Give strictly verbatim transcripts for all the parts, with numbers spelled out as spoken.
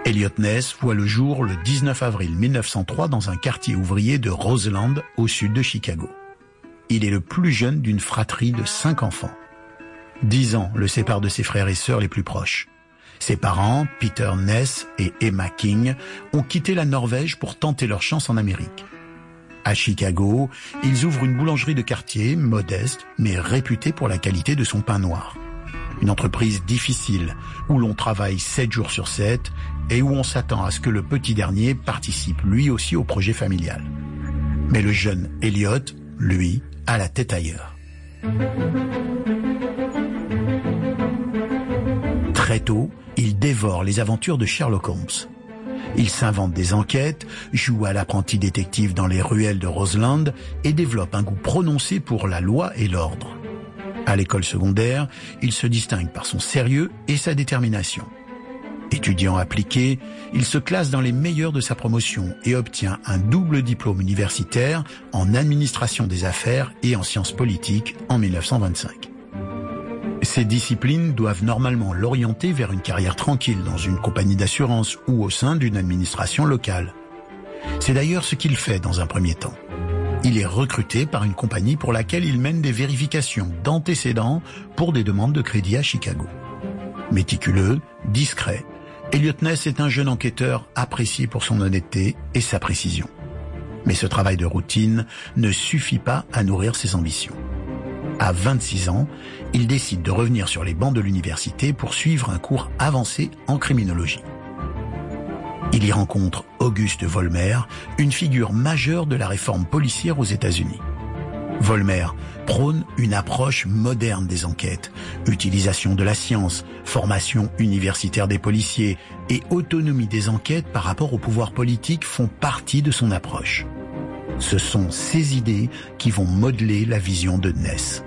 Eliot Ness voit le jour le dix-neuf avril mille neuf cent trois dans un quartier ouvrier de Roseland, au sud de Chicago. Il est le plus jeune d'une fratrie de cinq enfants. Dix ans le séparent de ses frères et sœurs les plus proches. Ses parents, Peter Ness et Emma King, ont quitté la Norvège pour tenter leur chance en Amérique. À Chicago, ils ouvrent une boulangerie de quartier, modeste, mais réputée pour la qualité de son pain noir. Une entreprise difficile, où l'on travaille sept jours sur sept et où on s'attend à ce que le petit dernier participe lui aussi au projet familial. Mais le jeune Eliot, lui, a la tête ailleurs. Très tôt, il dévore les aventures de Sherlock Holmes. Il s'invente des enquêtes, joue à l'apprenti détective dans les ruelles de Roseland et développe un goût prononcé pour la loi et l'ordre. À l'école secondaire, il se distingue par son sérieux et sa détermination. Étudiant appliqué, il se classe dans les meilleurs de sa promotion et obtient un double diplôme universitaire en administration des affaires et en sciences politiques en mille neuf cent vingt-cinq. Ces disciplines doivent normalement l'orienter vers une carrière tranquille dans une compagnie d'assurance ou au sein d'une administration locale. C'est d'ailleurs ce qu'il fait dans un premier temps. Il est recruté par une compagnie pour laquelle il mène des vérifications d'antécédents pour des demandes de crédit à Chicago. Méticuleux, discret, Eliot Ness est un jeune enquêteur apprécié pour son honnêteté et sa précision. Mais ce travail de routine ne suffit pas à nourrir ses ambitions. À vingt-six ans, il décide de revenir sur les bancs de l'université pour suivre un cours avancé en criminologie. Il y rencontre Auguste Vollmer, une figure majeure de la réforme policière aux États-Unis. Vollmer prône une approche moderne des enquêtes, utilisation de la science, formation universitaire des policiers et autonomie des enquêtes par rapport au pouvoir politique font partie de son approche. Ce sont ces idées qui vont modeler la vision de Ness.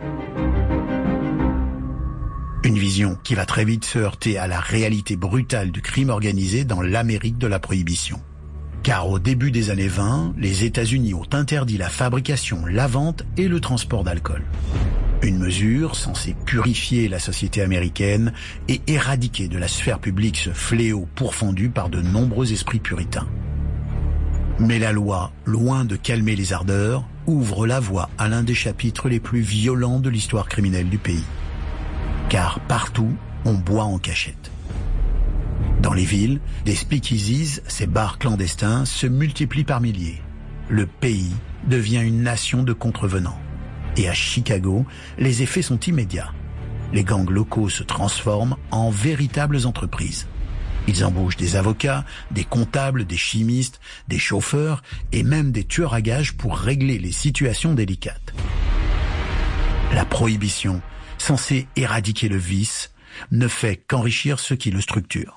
Une vision qui va très vite se heurter à la réalité brutale du crime organisé dans l'Amérique de la Prohibition. Car au début des années vingt, les États-Unis ont interdit la fabrication, la vente et le transport d'alcool. Une mesure censée purifier la société américaine et éradiquer de la sphère publique ce fléau pourfendu par de nombreux esprits puritains. Mais la loi, loin de calmer les ardeurs, ouvre la voie à l'un des chapitres les plus violents de l'histoire criminelle du pays. Car partout, on boit en cachette. Dans les villes, des speakeasies, ces bars clandestins, se multiplient par milliers. Le pays devient une nation de contrevenants. Et à Chicago, les effets sont immédiats. Les gangs locaux se transforment en véritables entreprises. Ils embauchent des avocats, des comptables, des chimistes, des chauffeurs et même des tueurs à gages pour régler les situations délicates. La prohibition, censée éradiquer le vice, ne fait qu'enrichir ceux qui le structurent.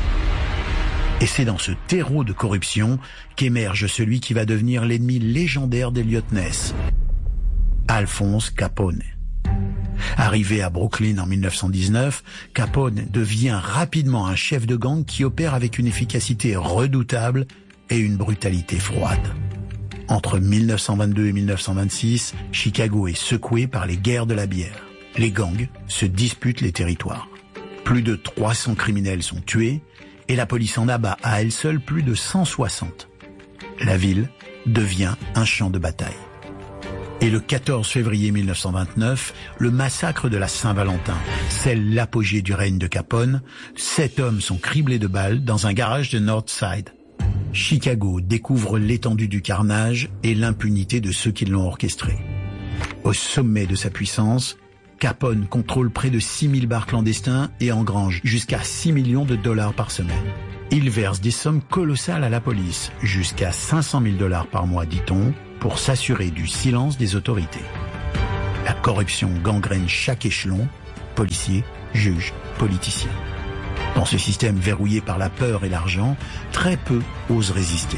Et c'est dans ce terreau de corruption qu'émerge celui qui va devenir l'ennemi légendaire d'Eliot Ness, Alphonse Capone. Arrivé à Brooklyn en mille neuf cent dix-neuf, Capone devient rapidement un chef de gang qui opère avec une efficacité redoutable et une brutalité froide. Entre mille neuf cent vingt-deux et mille neuf cent vingt-six, Chicago est secouée par les guerres de la bière. Les gangs se disputent les territoires. Plus de trois cents criminels sont tués et la police en abat à elle seule plus de cent soixante. La ville devient un champ de bataille. Et le quatorze février mille neuf cent vingt-neuf, le massacre de la Saint-Valentin scelle l'apogée du règne de Capone. Sept hommes sont criblés de balles dans un garage de Northside. Chicago découvre l'étendue du carnage et l'impunité de ceux qui l'ont orchestré. Au sommet de sa puissance, Capone contrôle près de six mille bars clandestins et engrange jusqu'à six millions de dollars par semaine. Il verse des sommes colossales à la police, jusqu'à cinq cent mille dollars par mois, dit-on, pour s'assurer du silence des autorités. La corruption gangrène chaque échelon, policiers, juges, politiciens. Dans ce système verrouillé par la peur et l'argent, très peu osent résister.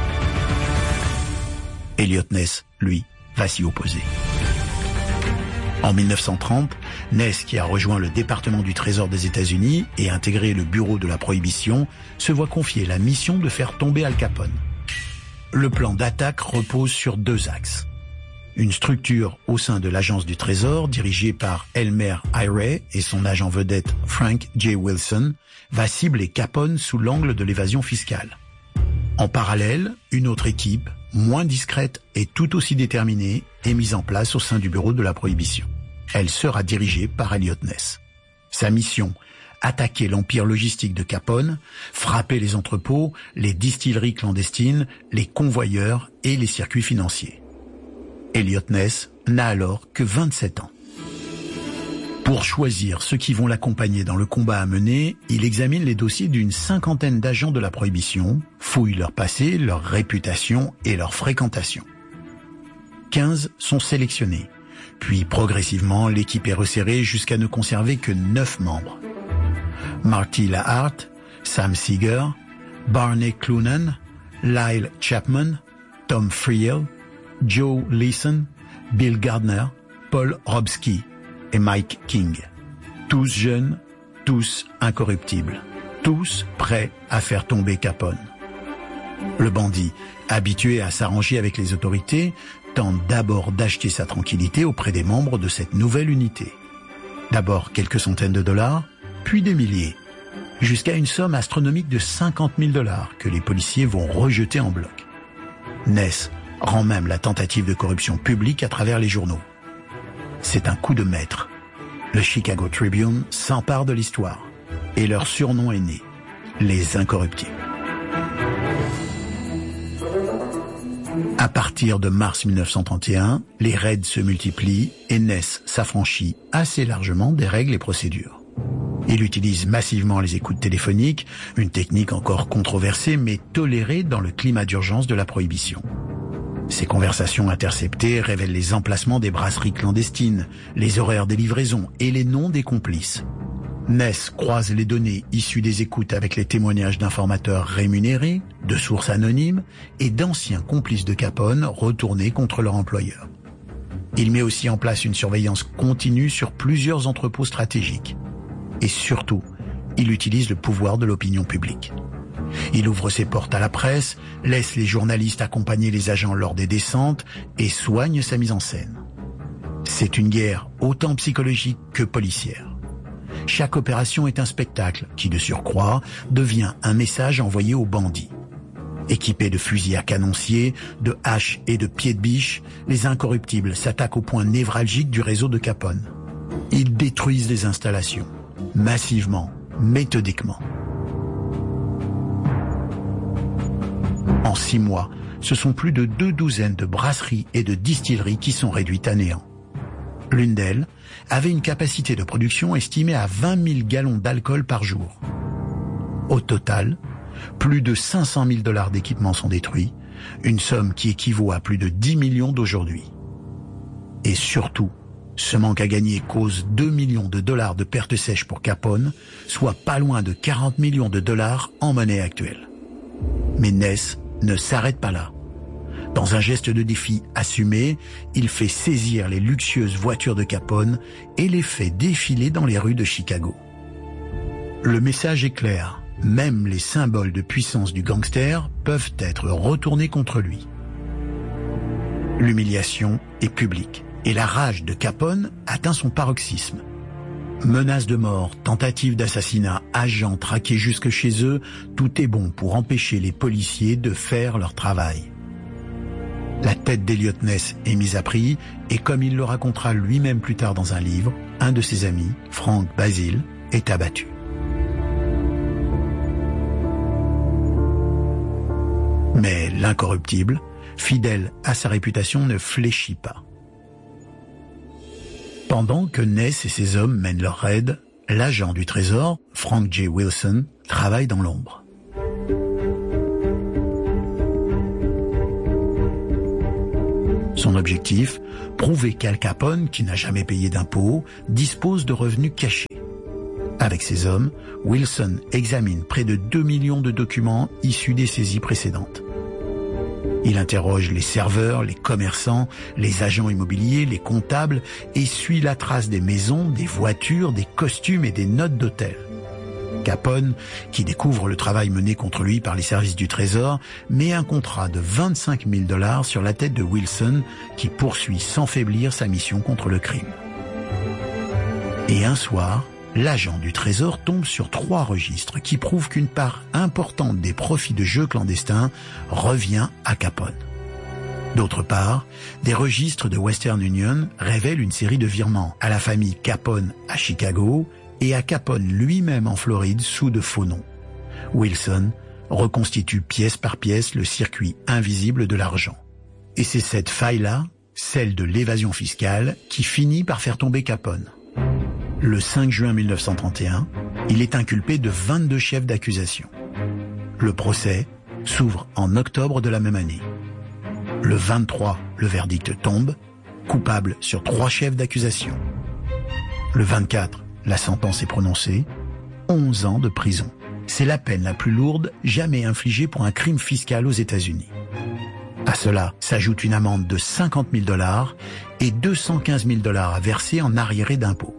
Eliot Ness, lui, va s'y opposer. En mille neuf cent trente, Ness, qui a rejoint le département du Trésor des États-Unis et intégré le bureau de la Prohibition, se voit confier la mission de faire tomber Al Capone. Le plan d'attaque repose sur deux axes. Une structure au sein de l'agence du Trésor, dirigée par Elmer Eyre et son agent vedette Frank J. Wilson, va cibler Capone sous l'angle de l'évasion fiscale. En parallèle, une autre équipe, moins discrète et tout aussi déterminée, est mise en place au sein du bureau de la Prohibition. Elle sera dirigée par Eliot Ness. Sa mission, attaquer l'empire logistique de Capone, frapper les entrepôts, les distilleries clandestines, les convoyeurs et les circuits financiers. Eliot Ness n'a alors que vingt-sept ans. Pour choisir ceux qui vont l'accompagner dans le combat à mener, il examine les dossiers d'une cinquantaine d'agents de la Prohibition, fouille leur passé, leur réputation et leur fréquentation. quinze sont sélectionnés, puis progressivement l'équipe est resserrée jusqu'à ne conserver que neuf membres. Marty Lahart, Sam Seeger, Barney Clunan, Lyle Chapman, Tom Friel, Joe Leeson, Bill Gardner, Paul Robsky et Mike King. Tous jeunes, tous incorruptibles, tous prêts à faire tomber Capone. Le bandit, habitué à s'arranger avec les autorités, tente d'abord d'acheter sa tranquillité auprès des membres de cette nouvelle unité. D'abord quelques centaines de dollars, puis des milliers, jusqu'à une somme astronomique de cinquante mille dollars que les policiers vont rejeter en bloc. Ness rend même la tentative de corruption publique à travers les journaux. C'est un coup de maître. Le Chicago Tribune s'empare de l'histoire et leur surnom est né, les Incorruptibles. À partir de mars mille neuf cent trente et un, les raids se multiplient et Ness s'affranchit assez largement des règles et procédures. Il utilise massivement les écoutes téléphoniques, une technique encore controversée mais tolérée dans le climat d'urgence de la Prohibition. Ces conversations interceptées révèlent les emplacements des brasseries clandestines, les horaires des livraisons et les noms des complices. Ness croise les données issues des écoutes avec les témoignages d'informateurs rémunérés, de sources anonymes et d'anciens complices de Capone retournés contre leur employeur. Il met aussi en place une surveillance continue sur plusieurs entrepôts stratégiques. Et surtout, il utilise le pouvoir de l'opinion publique. Il ouvre ses portes à la presse, laisse les journalistes accompagner les agents lors des descentes et soigne sa mise en scène. C'est une guerre autant psychologique que policière. Chaque opération est un spectacle qui, de surcroît, devient un message envoyé aux bandits. Équipés de fusils à canoncier, de haches et de pieds de biche, les Incorruptibles s'attaquent au point névralgique du réseau de Capone. Ils détruisent les installations, massivement, méthodiquement. En six mois, ce sont plus de deux douzaines de brasseries et de distilleries qui sont réduites à néant. L'une d'elles avait une capacité de production estimée à vingt mille gallons d'alcool par jour. Au total, plus de cinq cent mille dollars d'équipements sont détruits, une somme qui équivaut à plus de dix millions d'aujourd'hui. Et surtout, ce manque à gagner cause deux millions de dollars de pertes sèches pour Capone, soit pas loin de quarante millions de dollars en monnaie actuelle. Mais Ness ne s'arrête pas là. Dans un geste de défi assumé, il fait saisir les luxueuses voitures de Capone et les fait défiler dans les rues de Chicago. Le message est clair, même les symboles de puissance du gangster peuvent être retournés contre lui. L'humiliation est publique et la rage de Capone atteint son paroxysme. Menaces de mort, tentatives d'assassinat, agents traqués jusque chez eux, tout est bon pour empêcher les policiers de faire leur travail. La tête d'Eliot Ness est mise à prix et comme il le racontera lui-même plus tard dans un livre, un de ses amis, Frank Basile, est abattu. Mais l'incorruptible, fidèle à sa réputation, ne fléchit pas. Pendant que Ness et ses hommes mènent leur raid, l'agent du Trésor, Frank J. Wilson, travaille dans l'ombre. Son objectif, prouver qu'Al Capone, qui n'a jamais payé d'impôts, dispose de revenus cachés. Avec ses hommes, Wilson examine près de deux millions de documents issus des saisies précédentes. Il interroge les serveurs, les commerçants, les agents immobiliers, les comptables et suit la trace des maisons, des voitures, des costumes et des notes d'hôtel. Capone, qui découvre le travail mené contre lui par les services du Trésor, met un contrat de vingt-cinq mille dollars sur la tête de Wilson, qui poursuit sans faiblir sa mission contre le crime. Et un soir, l'agent du Trésor tombe sur trois registres qui prouvent qu'une part importante des profits de jeux clandestins revient à Capone. D'autre part, des registres de Western Union révèlent une série de virements à la famille Capone à Chicago et à Capone lui-même en Floride sous de faux noms. Wilson reconstitue pièce par pièce le circuit invisible de l'argent. Et c'est cette faille-là, celle de l'évasion fiscale, qui finit par faire tomber Capone. Le cinq juin mille neuf cent trente et un, il est inculpé de vingt-deux chefs d'accusation. Le procès s'ouvre en octobre de la même année. Le vingt-trois, le verdict tombe, coupable sur trois chefs d'accusation. Le vingt-quatre, la sentence est prononcée, onze ans de prison. C'est la peine la plus lourde jamais infligée pour un crime fiscal aux États-Unis. À cela s'ajoute une amende de cinquante mille dollars et deux cent quinze mille dollars à verser en arriérés d'impôts.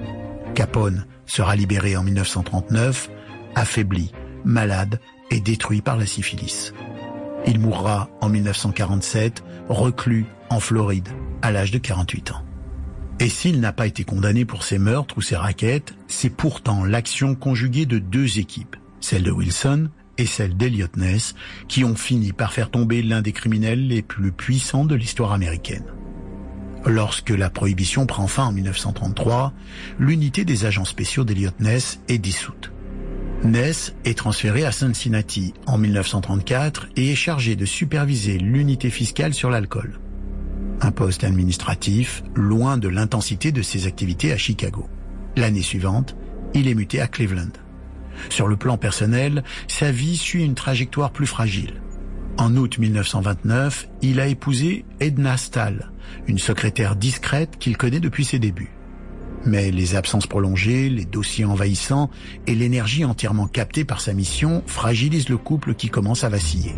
Capone sera libéré en mille neuf cent trente-neuf, affaibli, malade et détruit par la syphilis. Il mourra en mille neuf cent quarante-sept, reclus en Floride, à l'âge de quarante-huit ans. Et s'il n'a pas été condamné pour ses meurtres ou ses rackets, c'est pourtant l'action conjuguée de deux équipes, celle de Wilson et celle d'Eliot Ness, qui ont fini par faire tomber l'un des criminels les plus puissants de l'histoire américaine. Lorsque la prohibition prend fin en mille neuf cent trente-trois, l'unité des agents spéciaux d'Eliot Ness est dissoute. Ness est transféré à Cincinnati en mille neuf cent trente-quatre et est chargé de superviser l'unité fiscale sur l'alcool. Un poste administratif loin de l'intensité de ses activités à Chicago. L'année suivante, il est muté à Cleveland. Sur le plan personnel, sa vie suit une trajectoire plus fragile. En août mille neuf cent vingt-neuf, il a épousé Edna Stahl, une secrétaire discrète qu'il connaît depuis ses débuts. Mais les absences prolongées, les dossiers envahissants et l'énergie entièrement captée par sa mission fragilisent le couple qui commence à vaciller.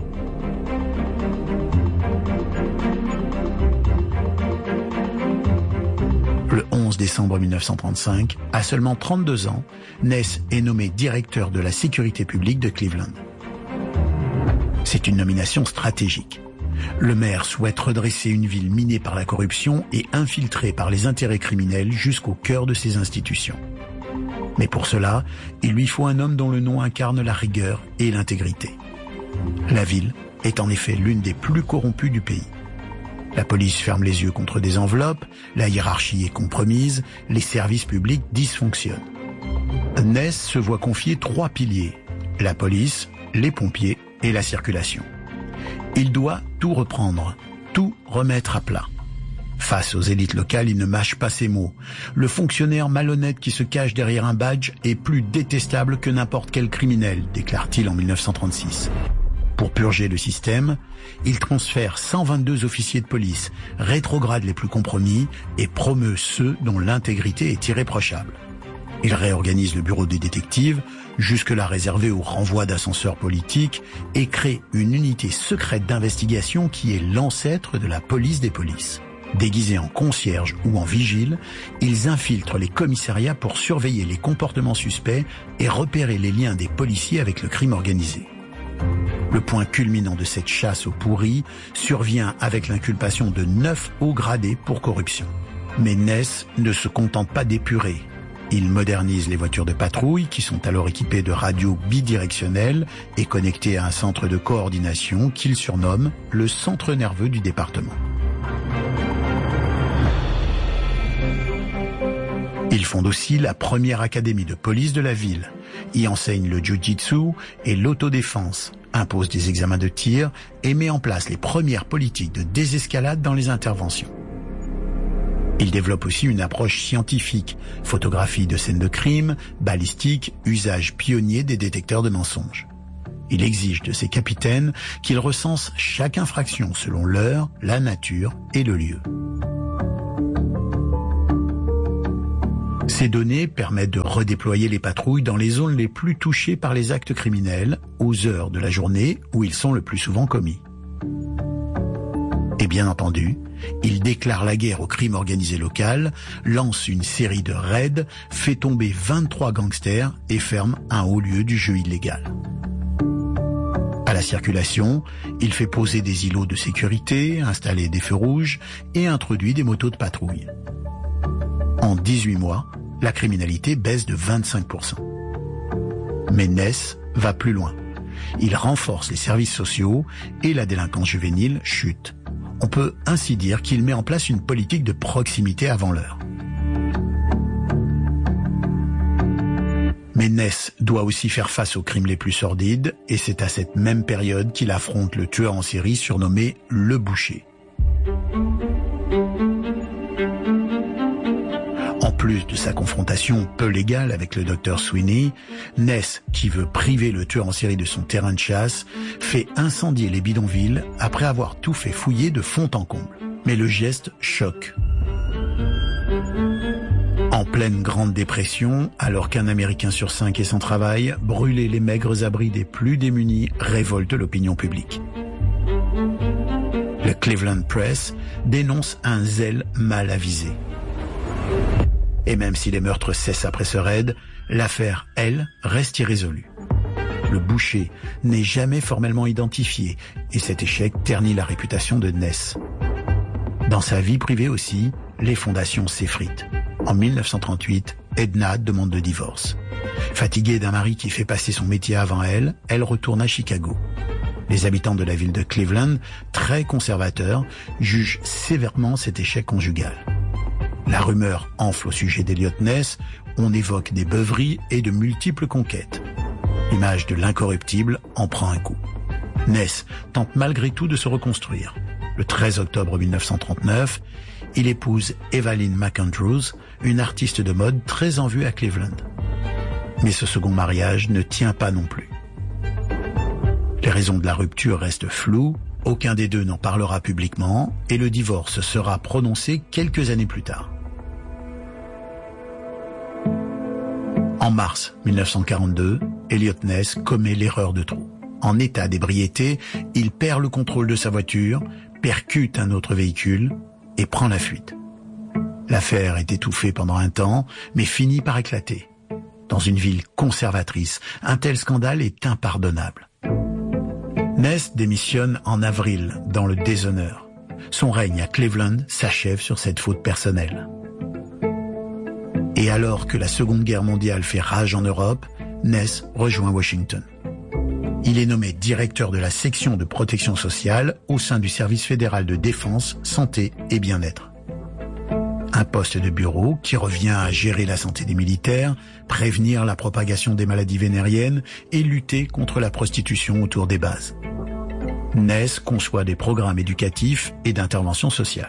Le onze décembre mille neuf cent trente-cinq, à seulement trente-deux ans, Ness est nommé directeur de la sécurité publique de Cleveland. C'est une nomination stratégique. Le maire souhaite redresser une ville minée par la corruption et infiltrée par les intérêts criminels jusqu'au cœur de ses institutions. Mais pour cela, il lui faut un homme dont le nom incarne la rigueur et l'intégrité. La ville est en effet l'une des plus corrompues du pays. La police ferme les yeux contre des enveloppes, la hiérarchie est compromise, les services publics dysfonctionnent. Ness se voit confier trois piliers, la police, les pompiers et la circulation. Il doit tout reprendre, tout remettre à plat. Face aux élites locales, il ne mâche pas ses mots. Le fonctionnaire malhonnête qui se cache derrière un badge est plus détestable que n'importe quel criminel, déclare-t-il en mille neuf cent trente-six. Pour purger le système, il transfère cent vingt-deux officiers de police, rétrograde les plus compromis et promeut ceux dont l'intégrité est irréprochable. Il réorganise le bureau des détectives, jusque-là réservé au renvoi d'ascenseurs politiques, et crée une unité secrète d'investigation qui est l'ancêtre de la police des polices. Déguisés en concierges ou en vigiles, ils infiltrent les commissariats pour surveiller les comportements suspects et repérer les liens des policiers avec le crime organisé. Le point culminant de cette chasse aux pourris survient avec l'inculpation de neuf hauts gradés pour corruption. Mais Ness ne se contente pas d'épurer. Il modernise les voitures de patrouille qui sont alors équipées de radios bidirectionnelles et connectées à un centre de coordination qu'il surnomme le centre nerveux du département. Il fonde aussi la première académie de police de la ville, y enseigne le jiu-jitsu et l'autodéfense, impose des examens de tir et met en place les premières politiques de désescalade dans les interventions. Il développe aussi une approche scientifique, photographie de scènes de crime, balistique, usage pionnier des détecteurs de mensonges. Il exige de ses capitaines qu'ils recensent chaque infraction selon l'heure, la nature et le lieu. Ces données permettent de redéployer les patrouilles dans les zones les plus touchées par les actes criminels, aux heures de la journée où ils sont le plus souvent commis. Et bien entendu, il déclare la guerre au crime organisé local, lance une série de raids, fait tomber vingt-trois gangsters et ferme un haut lieu du jeu illégal. À la circulation, il fait poser des îlots de sécurité, installer des feux rouges et introduit des motos de patrouille. En dix-huit mois, la criminalité baisse de vingt-cinq pour cent. Mais Ness va plus loin. Il renforce les services sociaux et la délinquance juvénile chute. On peut ainsi dire qu'il met en place une politique de proximité avant l'heure. Mais Ness doit aussi faire face aux crimes les plus sordides, et c'est à cette même période qu'il affronte le tueur en série surnommé Le Boucher. En plus de sa confrontation peu légale avec le docteur Sweeney, Ness, qui veut priver le tueur en série de son terrain de chasse, fait incendier les bidonvilles après avoir tout fait fouiller de fond en comble. Mais le geste choque. En pleine Grande Dépression, alors qu'un Américain sur cinq est sans travail, brûler les maigres abris des plus démunis révolte l'opinion publique. Le Cleveland Press dénonce un zèle mal avisé. Et même si les meurtres cessent après ce raid, l'affaire, elle, reste irrésolue. Le Boucher n'est jamais formellement identifié et cet échec ternit la réputation de Ness. Dans sa vie privée aussi, les fondations s'effritent. En mille neuf cent trente-huit, Edna demande le divorce. Fatiguée d'un mari qui fait passer son métier avant elle, elle retourne à Chicago. Les habitants de la ville de Cleveland, très conservateurs, jugent sévèrement cet échec conjugal. La rumeur enfle au sujet d'Eliot Ness, on évoque des beuveries et de multiples conquêtes. L'image de l'incorruptible en prend un coup. Ness tente malgré tout de se reconstruire. Le treize octobre mille neuf cent trente-neuf, il épouse Evelyn McAndrews, une artiste de mode très en vue à Cleveland. Mais ce second mariage ne tient pas non plus. Les raisons de la rupture restent floues, aucun des deux n'en parlera publiquement et le divorce sera prononcé quelques années plus tard. En mars mille neuf cent quarante-deux, Eliot Ness commet l'erreur de trop. En état d'ébriété, il perd le contrôle de sa voiture, percute un autre véhicule et prend la fuite. L'affaire est étouffée pendant un temps, mais finit par éclater. Dans une ville conservatrice, un tel scandale est impardonnable. Ness démissionne en avril, dans le déshonneur. Son règne à Cleveland s'achève sur cette faute personnelle. Et alors que la Seconde Guerre mondiale fait rage en Europe, Ness rejoint Washington. Il est nommé directeur de la section de protection sociale au sein du service fédéral de défense, santé et bien-être. Un poste de bureau qui revient à gérer la santé des militaires, prévenir la propagation des maladies vénériennes et lutter contre la prostitution autour des bases. Ness conçoit des programmes éducatifs et d'intervention sociale.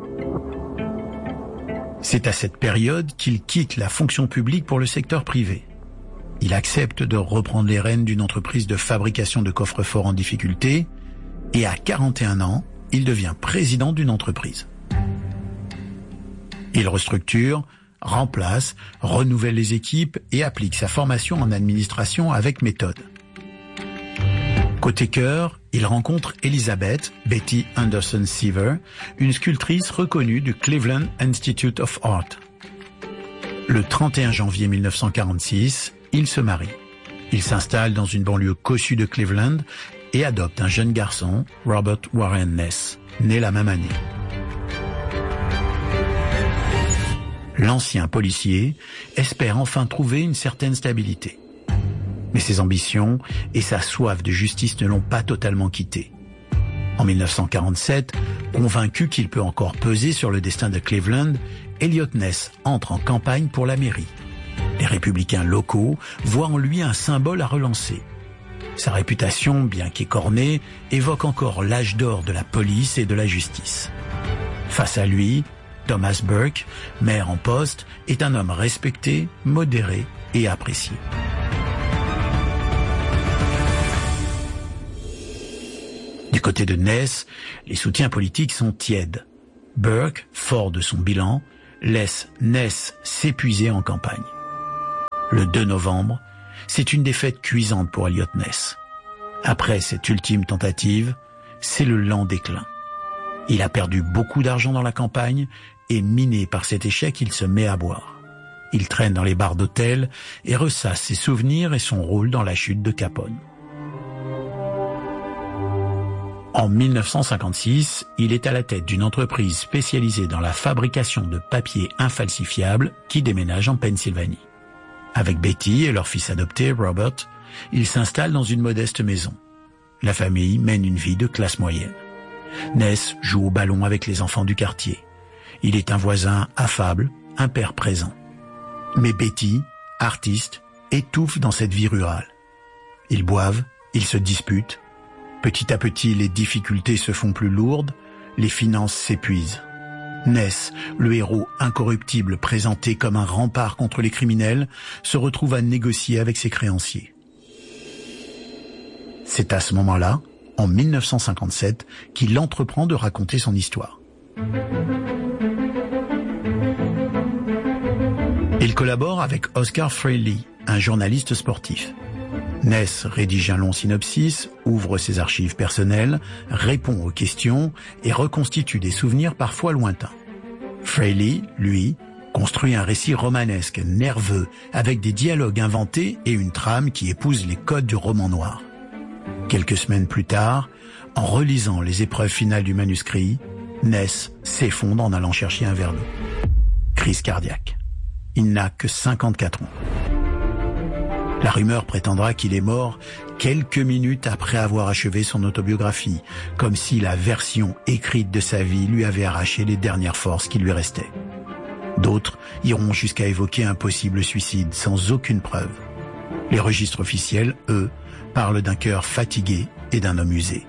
C'est à cette période qu'il quitte la fonction publique pour le secteur privé. Il accepte de reprendre les rênes d'une entreprise de fabrication de coffres-forts en difficulté et à quarante et un ans, il devient président d'une entreprise. Il restructure, remplace, renouvelle les équipes et applique sa formation en administration avec méthode. Côté cœur, il rencontre Elizabeth Betty Anderson Seaver, une sculptrice reconnue du Cleveland Institute of Art. Le trente et un janvier mille neuf cent quarante-six, il se marie. Il s'installe dans une banlieue cossue de Cleveland et adopte un jeune garçon, Robert Warren Ness, né la même année. L'ancien policier espère enfin trouver une certaine stabilité. Mais ses ambitions et sa soif de justice ne l'ont pas totalement quitté. En mille neuf cent quarante-sept, convaincu qu'il peut encore peser sur le destin de Cleveland, Eliot Ness entre en campagne pour la mairie. Les républicains locaux voient en lui un symbole à relancer. Sa réputation, bien qu'écornée, évoque encore l'âge d'or de la police et de la justice. Face à lui, Thomas Burke, maire en poste, est un homme respecté, modéré et apprécié. Du côté de Ness, les soutiens politiques sont tièdes. Burke, fort de son bilan, laisse Ness s'épuiser en campagne. Le deux novembre, c'est une défaite cuisante pour Eliot Ness. Après cette ultime tentative, c'est le lent déclin. Il a perdu beaucoup d'argent dans la campagne et miné par cet échec, il se met à boire. Il traîne dans les bars d'hôtels et ressasse ses souvenirs et son rôle dans la chute de Capone. En mille neuf cent cinquante-six, il est à la tête d'une entreprise spécialisée dans la fabrication de papier infalsifiable qui déménage en Pennsylvanie. Avec Betty et leur fils adopté, Robert, il s'installe dans une modeste maison. La famille mène une vie de classe moyenne. Ness joue au ballon avec les enfants du quartier. Il est un voisin affable, un père présent. Mais Betty, artiste, étouffe dans cette vie rurale. Ils boivent, ils se disputent. Petit à petit, les difficultés se font plus lourdes, les finances s'épuisent. Ness, le héros incorruptible présenté comme un rempart contre les criminels, se retrouve à négocier avec ses créanciers. C'est à ce moment-là, en mille neuf cent cinquante-sept, qu'il entreprend de raconter son histoire. Il collabore avec Oscar Frehley, un journaliste sportif. Ness rédige un long synopsis, ouvre ses archives personnelles, répond aux questions et reconstitue des souvenirs parfois lointains. Frehley, lui, construit un récit romanesque, nerveux, avec des dialogues inventés et une trame qui épouse les codes du roman noir. Quelques semaines plus tard, en relisant les épreuves finales du manuscrit, Ness s'effondre en allant chercher un verre d'eau. Crise cardiaque. Il n'a que cinquante-quatre ans. La rumeur prétendra qu'il est mort quelques minutes après avoir achevé son autobiographie, comme si la version écrite de sa vie lui avait arraché les dernières forces qui lui restaient. D'autres iront jusqu'à évoquer un possible suicide sans aucune preuve. Les registres officiels, eux, parlent d'un cœur fatigué et d'un homme usé.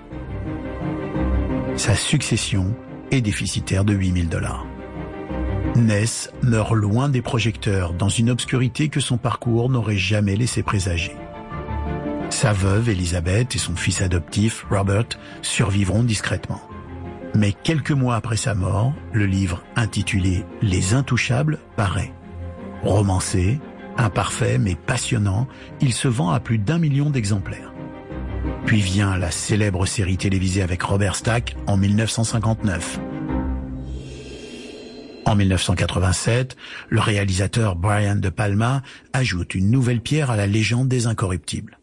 Sa succession est déficitaire de huit mille dollars. Ness meurt loin des projecteurs, dans une obscurité que son parcours n'aurait jamais laissé présager. Sa veuve, Elizabeth, et son fils adoptif, Robert, survivront discrètement. Mais quelques mois après sa mort, le livre intitulé « Les Intouchables » paraît. Romancé, imparfait mais passionnant, il se vend à plus d'un million d'exemplaires. Puis vient la célèbre série télévisée avec Robert Stack en mille neuf cent cinquante-neuf. En mille neuf cent quatre-vingt-sept, le réalisateur Brian De Palma ajoute une nouvelle pierre à la légende des Incorruptibles.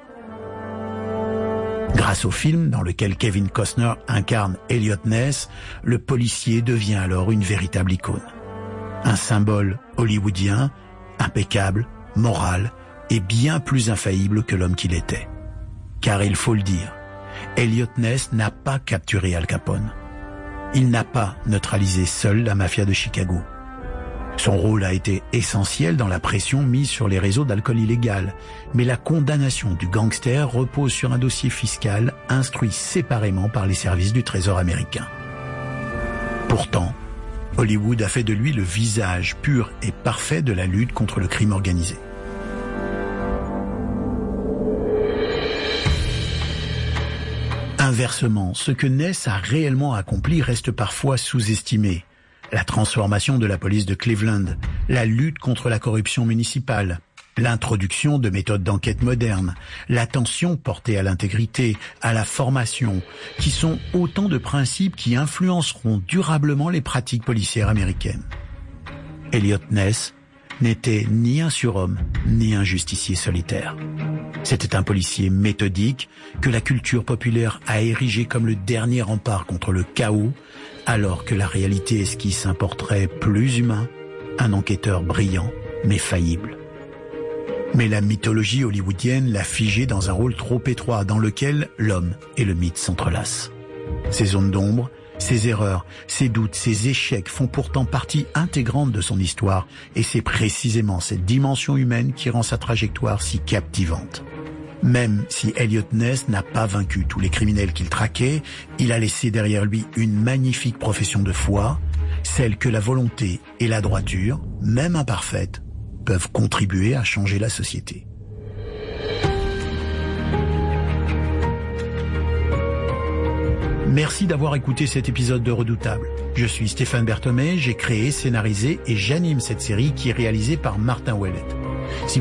Grâce au film, dans lequel Kevin Costner incarne Elliot Ness, le policier devient alors une véritable icône. Un symbole hollywoodien, impeccable, moral et bien plus infaillible que l'homme qu'il était. Car il faut le dire, Elliot Ness n'a pas capturé Al Capone. Il n'a pas neutralisé seul la mafia de Chicago. Son rôle a été essentiel dans la pression mise sur les réseaux d'alcool illégal, mais la condamnation du gangster repose sur un dossier fiscal instruit séparément par les services du Trésor américain. Pourtant, Hollywood a fait de lui le visage pur et parfait de la lutte contre le crime organisé. Inversement, ce que Ness a réellement accompli reste parfois sous-estimé. La transformation de la police de Cleveland, la lutte contre la corruption municipale, l'introduction de méthodes d'enquête modernes, l'attention portée à l'intégrité, à la formation, qui sont autant de principes qui influenceront durablement les pratiques policières américaines. Elliot Ness n'était ni un surhomme, ni un justicier solitaire. C'était un policier méthodique que la culture populaire a érigé comme le dernier rempart contre le chaos, alors que la réalité esquisse un portrait plus humain, un enquêteur brillant mais faillible. Mais la mythologie hollywoodienne l'a figé dans un rôle trop étroit dans lequel l'homme et le mythe s'entrelacent. Ces zones d'ombre, ses erreurs, ses doutes, ses échecs font pourtant partie intégrante de son histoire et c'est précisément cette dimension humaine qui rend sa trajectoire si captivante. Même si Elliot Ness n'a pas vaincu tous les criminels qu'il traquait, il a laissé derrière lui une magnifique profession de foi, celle que la volonté et la droiture, même imparfaites, peuvent contribuer à changer la société. Merci d'avoir écouté cet épisode de Redoutable. Je suis Stéphane Berthomé, j'ai créé, scénarisé et j'anime cette série qui est réalisée par Martin Ouellet. Si